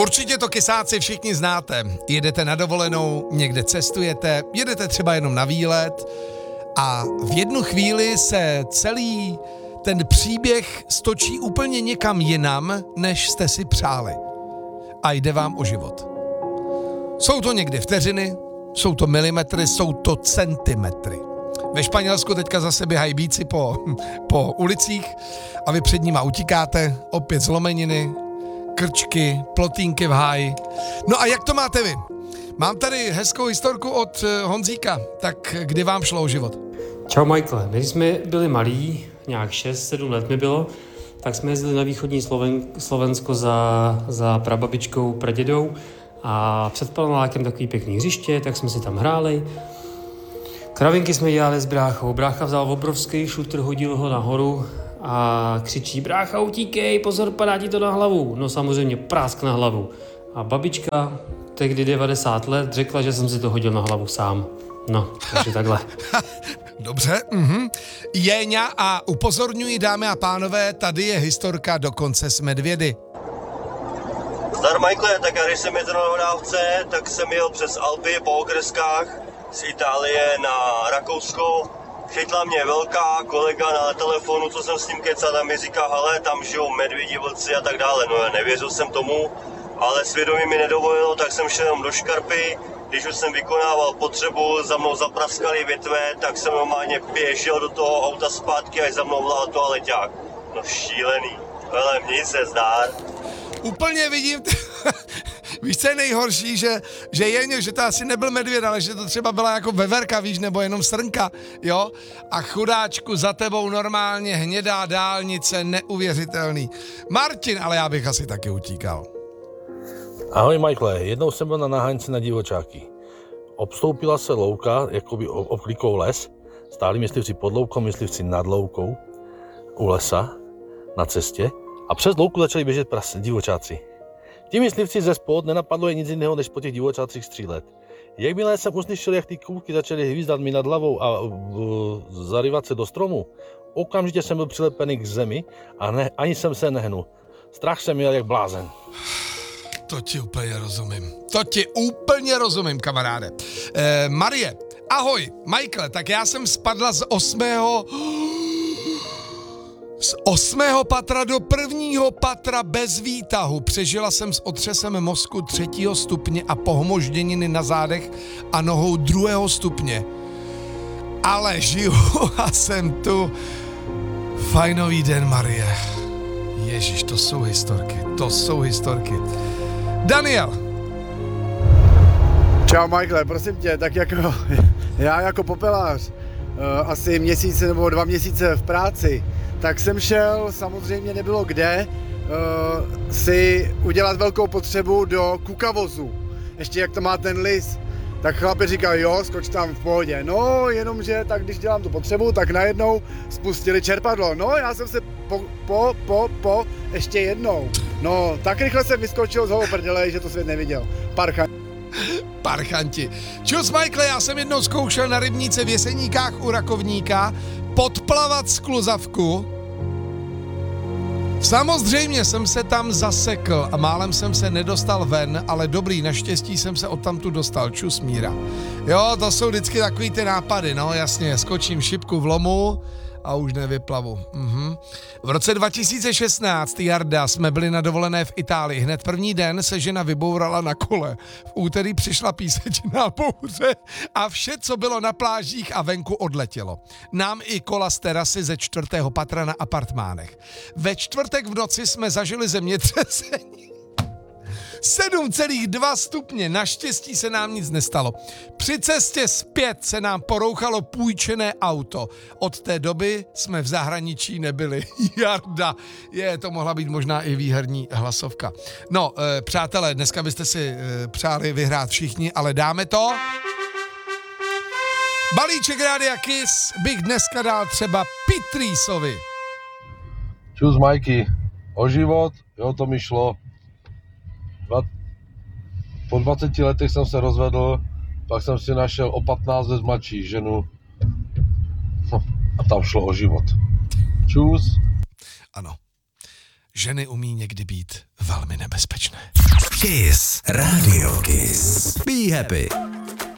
Určitě to kysáci všichni znáte. Jedete na dovolenou, někde cestujete, jedete třeba jenom na výlet a v jednu chvíli se celý ten příběh stočí úplně někam jinam, než jste si přáli. A jde vám o život. Jsou to někdy vteřiny, jsou to milimetry, jsou to centimetry. Ve Španělsku teďka zase běhají bíci po ulicích a vy před nima utíkáte, opět zlomeniny, krčky, plotínky v háji. No a jak to máte vy? Mám tady hezkou historku od Honzíka, tak kdy vám šlo o život? Čau Michael, když jsme byli malí, nějak 6-7 let mi bylo, tak jsme jezdili na východní Slovensko za prababičkou, pradědou a před panelákem takový pěkný hřiště, tak jsme si tam hráli. Kravinky jsme dělali s bráchou. Brácha vzal obrovský šutr, hodil ho nahoru a křičí: brácha, utíkej, pozor, padá ti to na hlavu. No samozřejmě prásk na hlavu. A babička, tehdy 90 let, řekla, že jsem si to hodil na hlavu sám. No, takže takhle. Dobře, Jéňa a upozorňuji, dámy a pánové, tady je historka dokonce s medvědy. Zdar Michael, tak já když jsem jezdil na dodávce, tak jsem jel přes Alpy po okreskách z Itálie na Rakousko. Chytla mě velká kolega na telefonu, co jsem s ním kecal, tam mi říká: hele, tam žijou medvědi, vlci a tak dále. No, nevěřil jsem tomu, ale svědomí mi nedovolilo, tak jsem šel jenom do škarpy. Když už jsem vykonával potřebu, za mnou zapraskaly větve, tak jsem normálně běžel do toho auta zpátky, až za mnou volal toaleťák. No šílený. Ale měj se zdár. Úplně vidím, víš, co je nejhorší, že Jeňo, že to asi nebyl medvěd, ale že to třeba byla jako veverka, víš, nebo jenom srnka, jo? A chudáčku, za tebou normálně hnědá dálnice, neuvěřitelný. Martin, ale já bych asi taky utíkal. Ahoj Michael, jednou jsem byl na naháňce na divočáky. Obstoupila se louka, jakoby obklikou les, stáli myslivci pod loukou, myslivci nad loukou, u lesa, na cestě a přes louku začali běžet divočáci. Ti myslivci ze spod nenapadlo je nic jiného, než po těch divočácích střílet. Jakmile jsem uslyšel, jak ty kůlky začaly hvízdat mi nad hlavou a zaryvat se do stromu, okamžitě jsem byl přilepený k zemi a ani jsem se nehnul. Strach jsem měl jak blázen. To ti úplně rozumím, kamaráde. Marie, ahoj, Michael, tak já jsem spadla z 8. patra do 1. patra bez výtahu. Přežila jsem s otřesem mozku 3. stupně a pohmožděniny na zádech a nohou 2. stupně. Ale žiju a jsem tu. Fajnový den, Marie. Ježíš, to jsou historky. Daniel. Čau Michael, prosím tě, tak jako já jako popelář asi měsíc nebo 2 měsíce v práci, tak jsem šel, samozřejmě nebylo kde, si udělat velkou potřebu do kukavozu. Ještě jak to má ten lis. Tak chlapi říkal, jo, skoč tam v pohodě. No, jenomže tak když dělám tu potřebu, tak najednou spustili čerpadlo. No, já jsem se ještě jednou. No, tak rychle jsem vyskočil z holou prdele, že to svět neviděl. Parchanti. Čus, Michael, já jsem jednou zkoušel na rybníce v Jeseníkách u Rakovníka podplavat skluzavku. Samozřejmě jsem se tam zasekl a málem jsem se nedostal ven, ale dobrý, naštěstí jsem se odtamtu dostal. Čus, Míra. Jo, to jsou vždycky takový ty nápady, no jasně, skočím šipku v lomu a už nevyplavu. V roce 2016, Jarda, jsme byli na dovolené v Itálii. Hned první den se žena vybourala na kole. V úterý přišla písečná bouře a vše, co bylo na plážích a venku, odletělo. Nám i kola z terasy ze 4. patra na apartmánech. Ve čtvrtek v noci jsme zažili zemětřesení. 7,2 stupně, naštěstí se nám nic nestalo. Při cestě zpět se nám porouchalo půjčené auto. Od té doby jsme v zahraničí nebyli. Jarda, to mohla být možná i výherní hlasovka. No, přátelé, dneska byste si přáli vyhrát všichni, ale dáme to. Balíček Rádia Kiss bych dneska dal třeba Pitrýsovi. Čus, Majky, o život, jo, to mi šlo. Po 20 letech jsem se rozvedl, pak jsem si našel o 15 let mladší ženu a tam šlo o život. Čus. Ano, ženy umí někdy být velmi nebezpečné. Kiss. Radio Kiss. Be happy.